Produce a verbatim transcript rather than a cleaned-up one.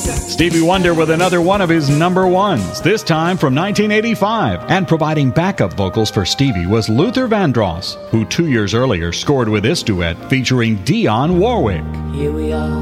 Stevie Wonder with another one of his number ones, this time from nineteen eighty-five. And providing backup vocals for Stevie was Luther Vandross, who two years earlier scored with this duet featuring Dionne Warwick. Here we are.